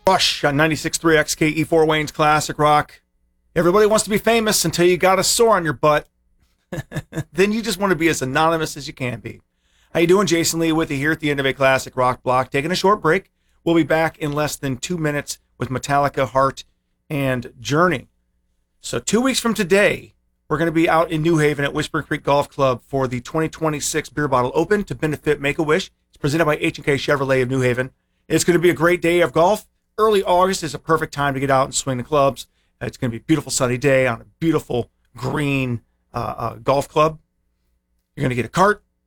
Rush on 96.3 XKE4 Wayne's Classic Rock. Everybody wants to be famous until you got a sore on your butt. Then you just want to be as anonymous as you can be. How you doing? Jason Lee with you here at the end of a Classic Rock Block. Taking a short break. We'll be back in less than 2 minutes with Metallica, Heart, and Journey. So 2 weeks from today, we're going to be out in New Haven at Whispering Creek Golf Club for the 2026 Beer Bottle Open to benefit Make-A-Wish. It's presented by H&K Chevrolet of New Haven. It's going to be a great day of golf. Early August is a perfect time to get out and swing the clubs. It's going to be a beautiful sunny day on a beautiful green golf club. You're going to get a cart.